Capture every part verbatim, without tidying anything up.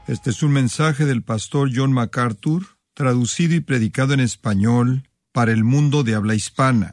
Este es un mensaje del pastor John MacArthur, traducido y predicado en español para el mundo de habla hispana.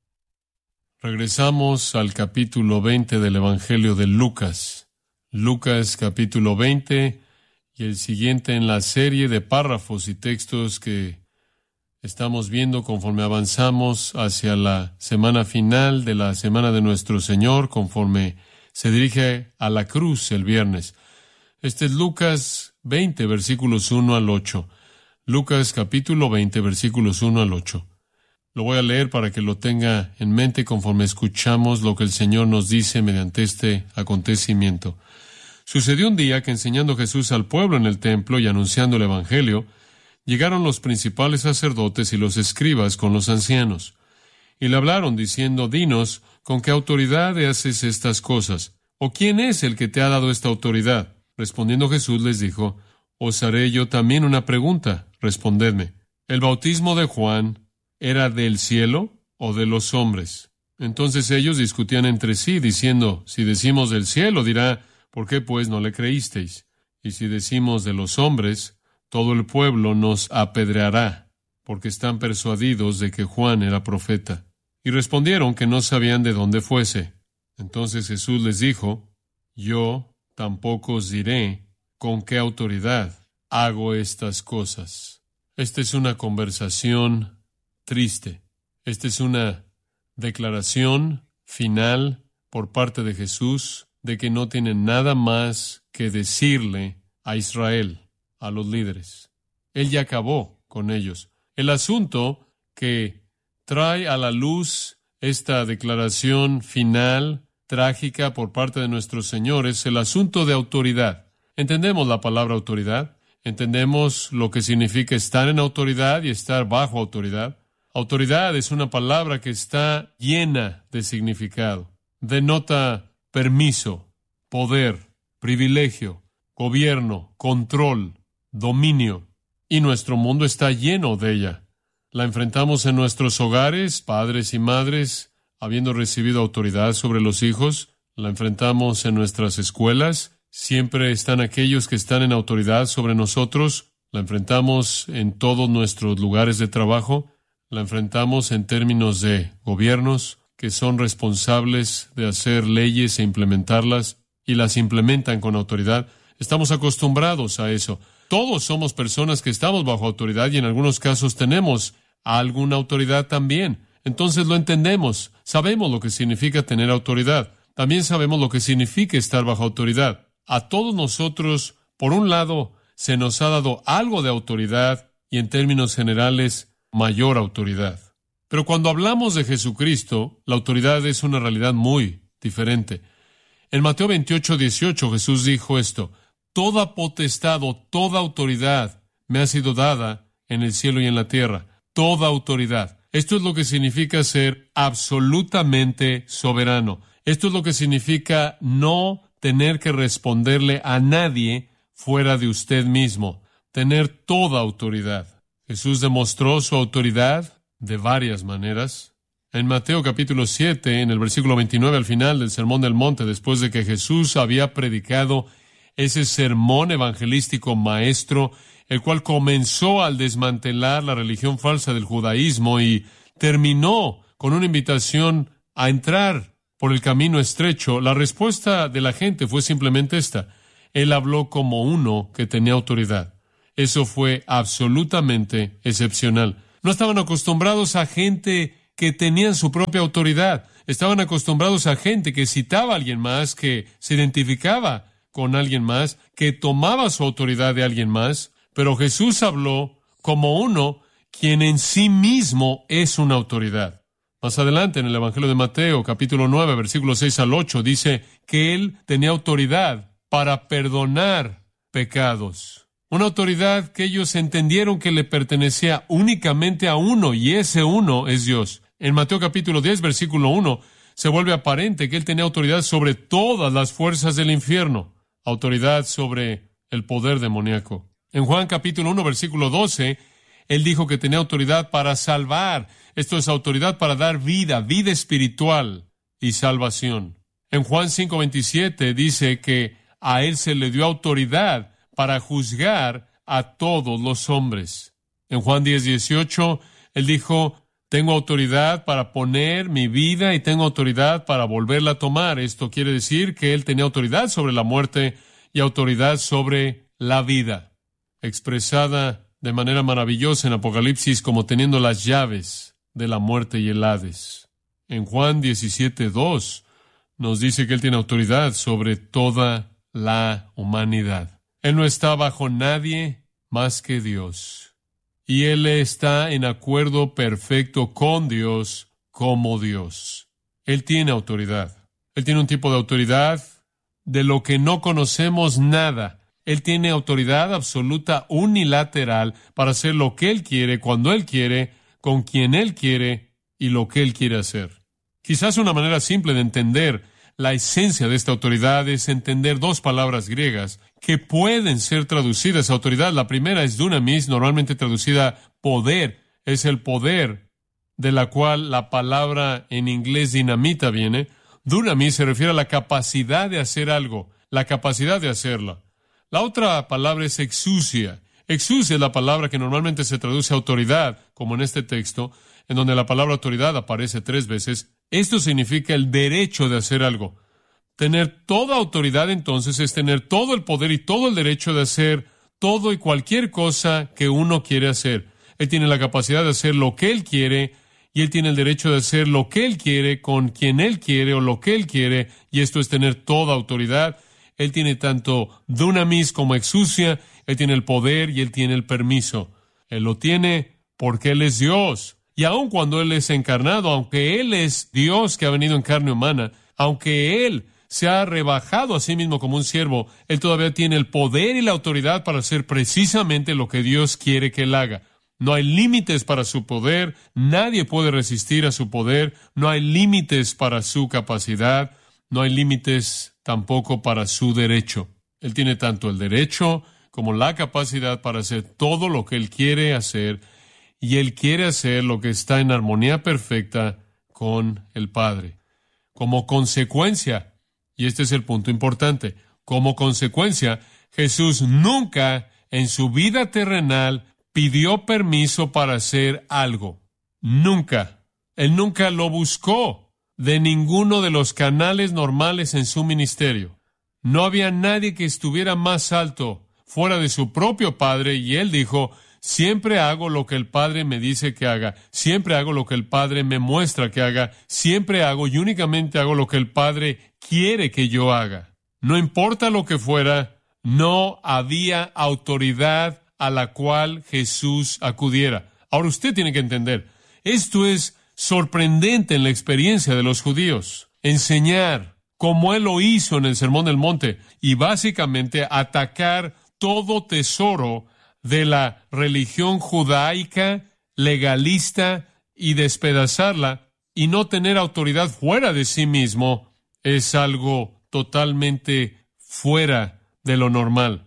Regresamos al capítulo veinte del Evangelio de Lucas. Lucas capítulo veinte y el siguiente en la serie de párrafos y textos que estamos viendo conforme avanzamos hacia la semana final de la Semana de Nuestro Señor, conforme se dirige a la cruz el viernes. Este es Lucas veinte, versículos uno al ocho. Lucas capítulo veinte, versículos uno al ocho. Lo voy a leer para que lo tenga en mente conforme escuchamos lo que el Señor nos dice mediante este acontecimiento. Sucedió un día que, enseñando Jesús al pueblo en el templo y anunciando el Evangelio, llegaron los principales sacerdotes y los escribas con los ancianos, y le hablaron diciendo: «Dinos, ¿con qué autoridad haces estas cosas? ¿O quién es el que te ha dado esta autoridad?» Respondiendo Jesús les dijo: «Os haré yo también una pregunta, respondedme. ¿El bautismo de Juan era del cielo o de los hombres?» Entonces ellos discutían entre sí, diciendo: «Si decimos del cielo, dirá, ¿por qué pues no le creísteis? Y si decimos de los hombres, todo el pueblo nos apedreará, porque están persuadidos de que Juan era profeta». Y respondieron que no sabían de dónde fuese. Entonces Jesús les dijo: «Yo tampoco os diré con qué autoridad hago estas cosas». Esta es una conversación triste. Esta es una declaración final por parte de Jesús de que no tiene nada más que decirle a Israel, a los líderes. Él ya acabó con ellos. El asunto que trae a la luz esta declaración final trágica por parte de nuestro Señor es el asunto de autoridad. Entendemos la palabra autoridad, entendemos lo que significa estar en autoridad y estar bajo autoridad. Autoridad es una palabra que está llena de significado. Denota permiso, poder, privilegio, gobierno, control, dominio. Y nuestro mundo está lleno de ella. La enfrentamos en nuestros hogares, padres y madres, habiendo recibido autoridad sobre los hijos. La enfrentamos en nuestras escuelas. Siempre están aquellos que están en autoridad sobre nosotros. La enfrentamos en todos nuestros lugares de trabajo. La enfrentamos en términos de gobiernos que son responsables de hacer leyes e implementarlas y las implementan con autoridad. Estamos acostumbrados a eso. Todos somos personas que estamos bajo autoridad y en algunos casos tenemos alguna autoridad también. Entonces lo entendemos. Sabemos lo que significa tener autoridad. También sabemos lo que significa estar bajo autoridad. A todos nosotros, por un lado, se nos ha dado algo de autoridad y en términos generales, mayor autoridad. Pero cuando hablamos de Jesucristo, la autoridad es una realidad muy diferente. En Mateo veintiocho, dieciocho, Jesús dijo esto: «Toda potestad o toda autoridad me ha sido dada en el cielo y en la tierra». Toda autoridad. Esto es lo que significa ser absolutamente soberano. Esto es lo que significa no tener que responderle a nadie fuera de usted mismo. Tener toda autoridad. Jesús demostró su autoridad de varias maneras. En Mateo capítulo siete, en el versículo veintinueve, al final del Sermón del Monte, después de que Jesús había predicado ese sermón evangelístico maestro, el cual comenzó al desmantelar la religión falsa del judaísmo y terminó con una invitación a entrar por el camino estrecho, la respuesta de la gente fue simplemente esta: Él habló como uno que tenía autoridad. Eso fue absolutamente excepcional. No estaban acostumbrados a gente que tenían su propia autoridad. Estaban acostumbrados a gente que citaba a alguien más, que se identificaba con alguien más, que tomaba su autoridad de alguien más. Pero Jesús habló como uno quien en sí mismo es una autoridad. Más adelante en el Evangelio de Mateo, capítulo nueve, versículos seis al ocho, dice que Él tenía autoridad para perdonar pecados. Una autoridad que ellos entendieron que le pertenecía únicamente a uno, y ese uno es Dios. En Mateo capítulo diez, versículo uno, se vuelve aparente que Él tenía autoridad sobre todas las fuerzas del infierno. Autoridad sobre el poder demoníaco. En Juan capítulo uno, versículo doce, Él dijo que tenía autoridad para salvar. Esto es autoridad para dar vida, vida espiritual y salvación. En Juan cinco veintisiete dice que a Él se le dio autoridad para juzgar a todos los hombres. En Juan diez dieciocho, Él dijo, tengo autoridad para poner mi vida y tengo autoridad para volverla a tomar. Esto quiere decir que Él tenía autoridad sobre la muerte y autoridad sobre la vida, expresada de manera maravillosa en Apocalipsis como teniendo las llaves de la muerte y el Hades. En Juan diecisiete dos nos dice que Él tiene autoridad sobre toda la humanidad. Él no está bajo nadie más que Dios. Y Él está en acuerdo perfecto con Dios como Dios. Él tiene autoridad. Él tiene un tipo de autoridad de lo que no conocemos nada. Él tiene autoridad absoluta unilateral para hacer lo que Él quiere, cuando Él quiere, con quien Él quiere y lo que Él quiere hacer. Quizás una manera simple de entender la esencia de esta autoridad es entender dos palabras griegas que pueden ser traducidas a autoridad. La primera es dunamis, normalmente traducida poder. Es el poder de la cual la palabra en inglés dinamita viene. Dunamis se refiere a la capacidad de hacer algo, la capacidad de hacerla. La otra palabra es exousia. Exousia es la palabra que normalmente se traduce a autoridad, como en este texto, en donde la palabra autoridad aparece tres veces. Esto significa el derecho de hacer algo. Tener toda autoridad, entonces, es tener todo el poder y todo el derecho de hacer todo y cualquier cosa que uno quiere hacer. Él tiene la capacidad de hacer lo que Él quiere, y Él tiene el derecho de hacer lo que Él quiere, con quien Él quiere o lo que Él quiere, y esto es tener toda autoridad. Él tiene tanto dunamis como exousia, Él tiene el poder y Él tiene el permiso. Él lo tiene porque Él es Dios. Y aun cuando Él es encarnado, aunque Él es Dios que ha venido en carne humana, aunque Él se ha rebajado a sí mismo como un siervo, Él todavía tiene el poder y la autoridad para hacer precisamente lo que Dios quiere que Él haga. No hay límites para su poder, nadie puede resistir a su poder, no hay límites para su capacidad, no hay límites tampoco para su derecho. Él tiene tanto el derecho como la capacidad para hacer todo lo que Él quiere hacer, y Él quiere hacer lo que está en armonía perfecta con el Padre. Como consecuencia, y este es el punto importante, como consecuencia, Jesús nunca en su vida terrenal pidió permiso para hacer algo. Nunca. Él nunca lo buscó de ninguno de los canales normales en su ministerio. No había nadie que estuviera más alto fuera de su propio Padre, y Él dijo, siempre hago lo que el Padre me dice que haga, siempre hago lo que el Padre me muestra que haga, siempre hago y únicamente hago lo que el Padre quiere que yo haga. No importa lo que fuera, no había autoridad a la cual Jesús acudiera. Ahora usted tiene que entender, esto es sorprendente en la experiencia de los judíos. Enseñar, como Él lo hizo en el Sermón del Monte, y básicamente atacar todo tesoro de la religión judaica, legalista, y despedazarla, y no tener autoridad fuera de sí mismo, es algo totalmente fuera de lo normal.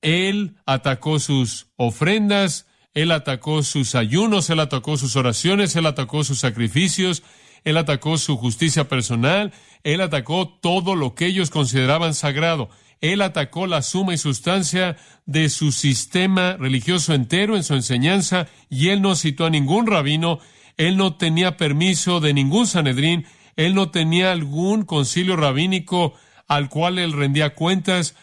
Él atacó sus ofrendas, Él atacó sus ayunos, Él atacó sus oraciones, Él atacó sus sacrificios, Él atacó su justicia personal, Él atacó todo lo que ellos consideraban sagrado. Él atacó la suma y sustancia de su sistema religioso entero en su enseñanza, y Él no citó a ningún rabino, Él no tenía permiso de ningún Sanedrín, Él no tenía algún concilio rabínico al cual Él rendía cuentas.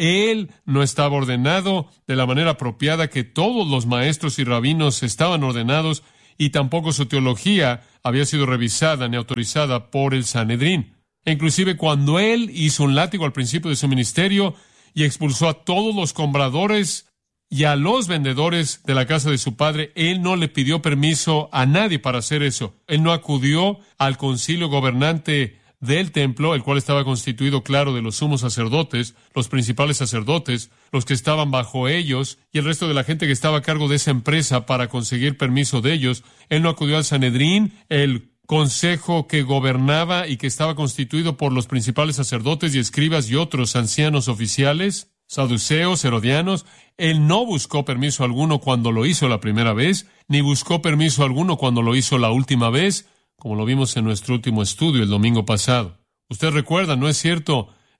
Él no estaba ordenado de la manera apropiada que todos los maestros y rabinos estaban ordenados, y tampoco su teología había sido revisada ni autorizada por el Sanedrín. E inclusive cuando Él hizo un látigo al principio de su ministerio y expulsó a todos los compradores y a los vendedores de la casa de su padre, Él no le pidió permiso a nadie para hacer eso. Él no acudió al concilio gobernante del templo, el cual estaba constituido, claro, de los sumos sacerdotes, los principales sacerdotes, los que estaban bajo ellos, y el resto de la gente que estaba a cargo de esa empresa para conseguir permiso de ellos. Él no acudió al Sanedrín, el consejo que gobernaba y que estaba constituido por los principales sacerdotes y escribas y otros ancianos oficiales, saduceos, herodianos. Él no buscó permiso alguno cuando lo hizo la primera vez, ni buscó permiso alguno cuando lo hizo la última vez, como lo vimos en nuestro último estudio el domingo pasado. Usted recuerda, ¿no es cierto?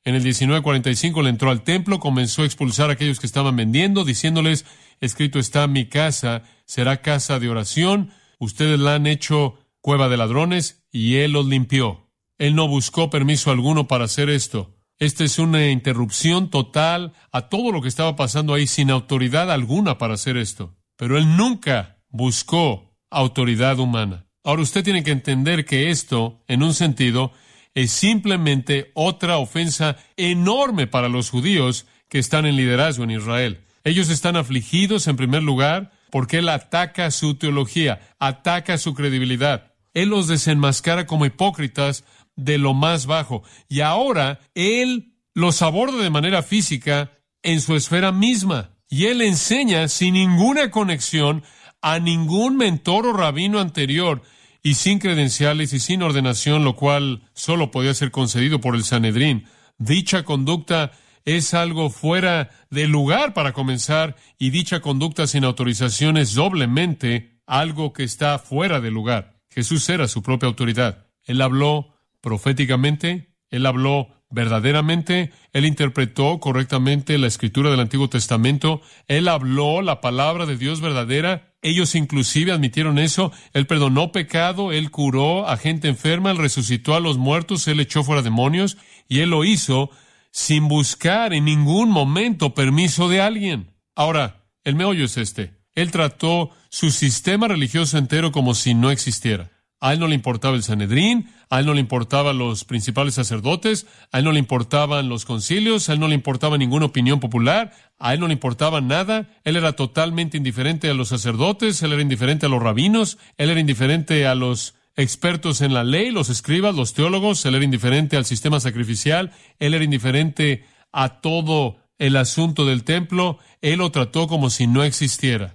En el diecinueve cuarenta y cinco le entró al templo, comenzó a expulsar a aquellos que estaban vendiendo, diciéndoles, escrito está, mi casa será casa de oración, ustedes la han hecho cueva de ladrones, y él los limpió. Él no buscó permiso alguno para hacer esto. Esta es una interrupción total a todo lo que estaba pasando ahí, sin autoridad alguna para hacer esto. Pero él nunca buscó autoridad humana. Ahora usted tiene que entender que esto, en un sentido, es simplemente otra ofensa enorme para los judíos que están en liderazgo en Israel. Ellos están afligidos, en primer lugar, porque él ataca su teología, ataca su credibilidad. Él los desenmascara como hipócritas de lo más bajo. Y ahora él los aborda de manera física en su esfera misma. Y él enseña sin ninguna conexión a ningún mentor o rabino anterior, y sin credenciales y sin ordenación, lo cual solo podía ser concedido por el Sanedrín. Dicha conducta es algo fuera de lugar para comenzar, y dicha conducta sin autorización es doblemente algo que está fuera de lugar. Jesús era su propia autoridad. Él habló proféticamente, él habló verdaderamente, él interpretó correctamente la escritura del Antiguo Testamento, él habló la palabra de Dios verdadera, ellos inclusive admitieron eso, él perdonó pecado, él curó a gente enferma, él resucitó a los muertos, él echó fuera demonios, y él lo hizo sin buscar en ningún momento permiso de alguien. Ahora, el meollo es este. Él trató su sistema religioso entero como si no existiera. A él no le importaba el Sanedrín, a él no le importaban los principales sacerdotes, a él no le importaban los concilios, a él no le importaba ninguna opinión popular, a él no le importaba nada. Él era totalmente indiferente a los sacerdotes, él era indiferente a los rabinos, él era indiferente a los expertos en la ley, los escribas, los teólogos, él era indiferente al sistema sacrificial, él era indiferente a todo el asunto del templo, él lo trató como si no existiera.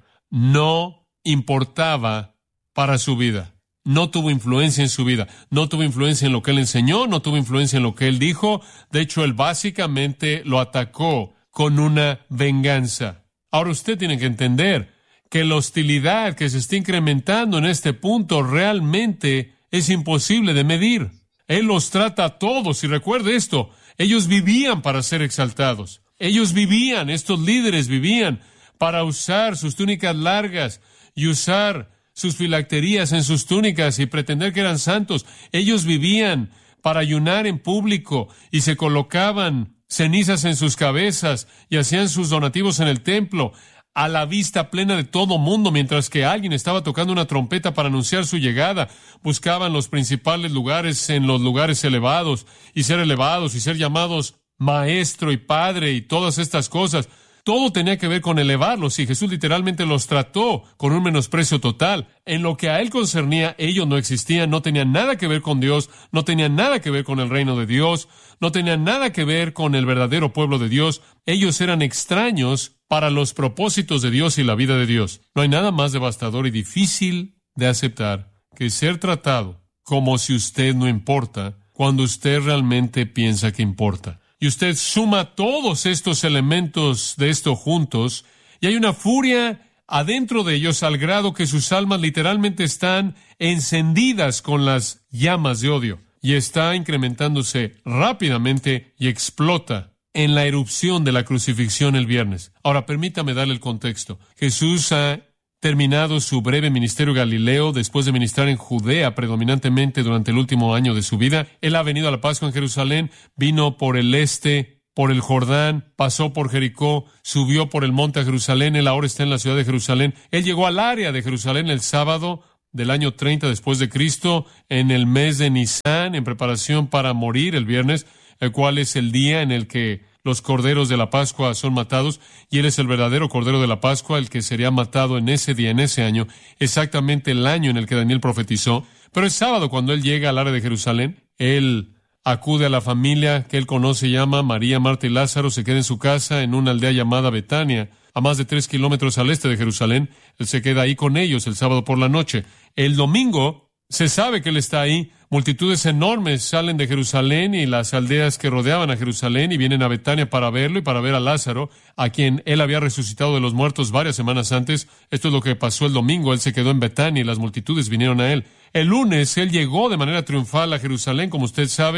No importaba para su vida. No tuvo influencia en su vida, no tuvo influencia en lo que él enseñó, no tuvo influencia en lo que él dijo. De hecho, él básicamente lo atacó con una venganza. Ahora usted tiene que entender que la hostilidad que se está incrementando en este punto realmente es imposible de medir. Él los trata a todos, y recuerde esto, ellos vivían para ser exaltados. Ellos vivían, estos líderes vivían para usar sus túnicas largas y usar sus filacterías en sus túnicas y pretender que eran santos. Ellos vivían para ayunar en público y se colocaban cenizas en sus cabezas y hacían sus donativos en el templo a la vista plena de todo mundo, mientras que alguien estaba tocando una trompeta para anunciar su llegada. Buscaban los principales lugares en los lugares elevados y ser elevados y ser llamados maestro y padre y todas estas cosas. Todo tenía que ver con elevarlos, y Jesús literalmente los trató con un menosprecio total. En lo que a él concernía, ellos no existían, no tenían nada que ver con Dios, no tenían nada que ver con el reino de Dios, no tenían nada que ver con el verdadero pueblo de Dios. Ellos eran extraños para los propósitos de Dios y la vida de Dios. No hay nada más devastador y difícil de aceptar que ser tratado como si usted no importa, cuando usted realmente piensa que importa. Y usted suma todos estos elementos de esto juntos, y hay una furia adentro de ellos al grado que sus almas literalmente están encendidas con las llamas de odio, y está incrementándose rápidamente y explota en la erupción de la crucifixión el viernes. Ahora, permítame darle el contexto. Jesús ha terminado su breve ministerio galileo después de ministrar en Judea predominantemente durante el último año de su vida. Él ha venido a la Pascua en Jerusalén, vino por el este, por el Jordán, pasó por Jericó, subió por el monte a Jerusalén. Él ahora está en la ciudad de Jerusalén. Él llegó al área de Jerusalén el sábado del año treinta después de Cristo, en el mes de Nisán, en preparación para morir el viernes, el cual es el día en el que los corderos de la Pascua son matados, y él es el verdadero cordero de la Pascua, el que sería matado en ese día, en ese año, exactamente el año en el que Daniel profetizó. Pero es sábado cuando él llega al área de Jerusalén. Él acude a la familia que él conoce, llama María, Marta y Lázaro, se queda en su casa en una aldea llamada Betania, a más de tres kilómetros al este de Jerusalén. Él se queda ahí con ellos el sábado por la noche. El domingo se sabe que él está ahí. Multitudes enormes salen de Jerusalén y las aldeas que rodeaban a Jerusalén y vienen a Betania para verlo y para ver a Lázaro, a quien él había resucitado de los muertos varias semanas antes. Esto es lo que pasó el domingo. Él se quedó en Betania y las multitudes vinieron a él. El lunes él llegó de manera triunfal a Jerusalén, como usted sabe,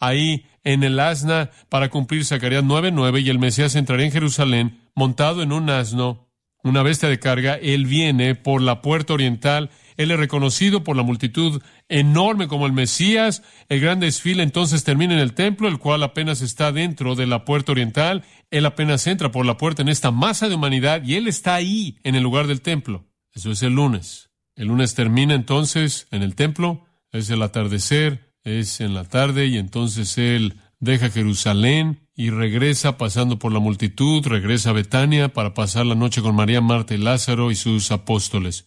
ahí en el asna para cumplir Zacarías nueve nueve, y el Mesías entraría en Jerusalén montado en un asno, una bestia de carga. Él viene por la puerta oriental. Él es reconocido por la multitud enorme como el Mesías. El gran desfile entonces termina en el templo, el cual apenas está dentro de la puerta oriental. Él apenas entra por la puerta en esta masa de humanidad, y Él está ahí en el lugar del templo. Eso es el lunes. El lunes termina entonces en el templo. Es el atardecer, es en la tarde, y entonces Él deja Jerusalén y regresa pasando por la multitud, regresa a Betania para pasar la noche con María, Marta y Lázaro y sus apóstoles.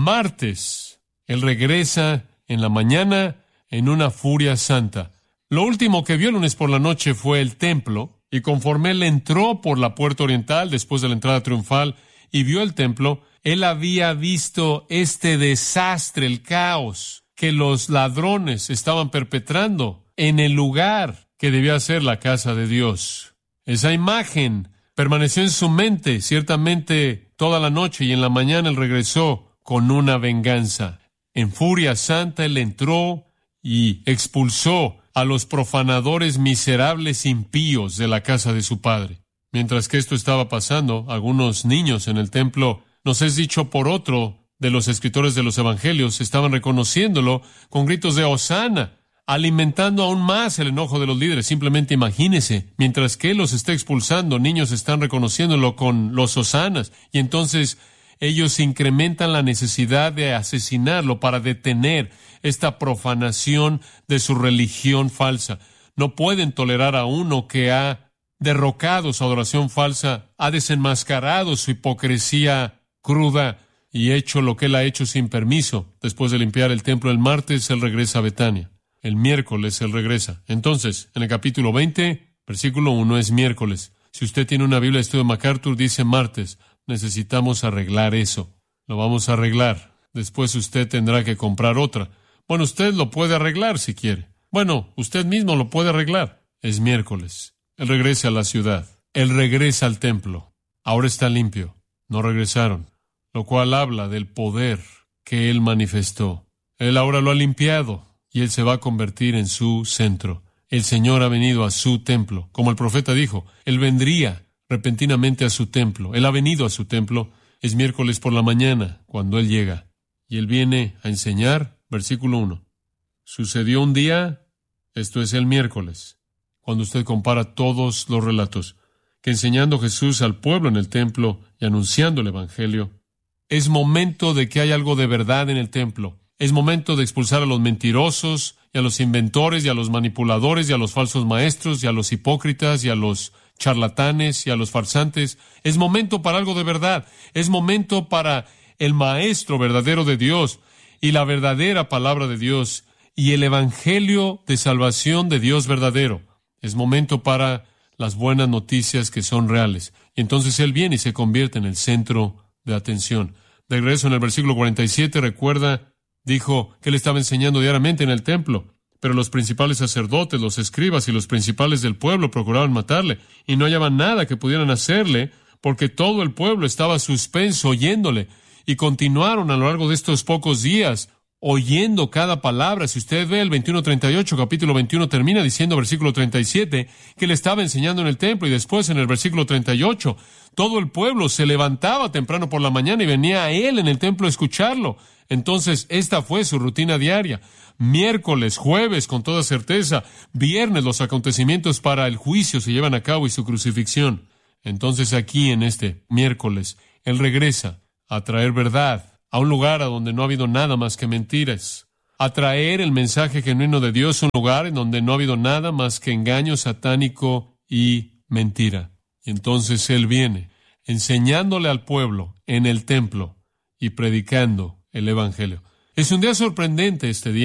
Martes, Él regresa en la mañana en una furia santa. Lo último que vio el lunes por la noche fue el templo, y conforme Él entró por la puerta oriental después de la entrada triunfal y vio el templo, Él había visto este desastre, el caos que los ladrones estaban perpetrando en el lugar que debía ser la casa de Dios. Esa imagen permaneció en su mente ciertamente toda la noche, y en la mañana Él regresó con una venganza. En furia santa Él entró y expulsó a los profanadores miserables impíos de la casa de su padre. Mientras que esto estaba pasando, algunos niños en el templo, nos es dicho por otro de los escritores de los evangelios, estaban reconociéndolo con gritos de Hosana, alimentando aún más el enojo de los líderes. Simplemente imagínese, mientras que Él los está expulsando, niños están reconociéndolo con los hosanas, y entonces ellos incrementan la necesidad de asesinarlo para detener esta profanación de su religión falsa. No pueden tolerar a uno que ha derrocado su adoración falsa, ha desenmascarado su hipocresía cruda y hecho lo que Él ha hecho sin permiso. Después de limpiar el templo el martes, Él regresa a Betania. El miércoles Él regresa. Entonces, en el capítulo veinte, versículo uno, es miércoles. Si usted tiene una Biblia de estudio MacArthur, dice martes. Necesitamos arreglar eso. Lo vamos a arreglar. Después usted tendrá que comprar otra. Bueno, usted lo puede arreglar si quiere. Bueno, usted mismo lo puede arreglar. Es miércoles. Él regresa a la ciudad. Él regresa al templo. Ahora está limpio. No regresaron. Lo cual habla del poder que Él manifestó. Él ahora lo ha limpiado, y Él se va a convertir en su centro. El Señor ha venido a su templo. Como el profeta dijo, Él vendría repentinamente a su templo. Él ha venido a su templo. Es miércoles por la mañana cuando Él llega. Y Él viene a enseñar. Versículo uno. Sucedió un día, esto es el miércoles, cuando usted compara todos los relatos, que enseñando Jesús al pueblo en el templo y anunciando el evangelio, es momento de que haya algo de verdad en el templo. Es momento de expulsar a los mentirosos, y a los inventores, y a los manipuladores, y a los falsos maestros, y a los hipócritas, y a los charlatanes, y a los farsantes. Es momento para algo de verdad. Es momento para el maestro verdadero de Dios, y la verdadera palabra de Dios, y el evangelio de salvación de Dios verdadero. Es momento para las buenas noticias que son reales. Y entonces Él viene y se convierte en el centro de atención. De regreso en el versículo cuarenta y siete, recuerda, dijo que Él estaba enseñando diariamente en el templo, pero los principales sacerdotes, los escribas y los principales del pueblo procuraban matarle, y no hallaban nada que pudieran hacerle, porque todo el pueblo estaba suspenso oyéndole, y continuaron a lo largo de estos pocos días oyendo cada palabra. Si usted ve el veintiuno treinta y ocho, capítulo veintiuno termina diciendo, versículo treinta y siete, que Él estaba enseñando en el templo, y después en el versículo treinta y ocho, todo el pueblo se levantaba temprano por la mañana y venía a Él en el templo a escucharlo. Entonces, esta fue su rutina diaria. Miércoles, jueves, con toda certeza. Viernes, los acontecimientos para el juicio se llevan a cabo y su crucifixión. Entonces, aquí en este miércoles, Él regresa a traer verdad a un lugar a donde no ha habido nada más que mentiras, a traer el mensaje genuino de Dios a un lugar en donde no ha habido nada más que engaño satánico y mentira. Y entonces Él viene enseñándole al pueblo en el templo y predicando el evangelio. Es un día sorprendente este día.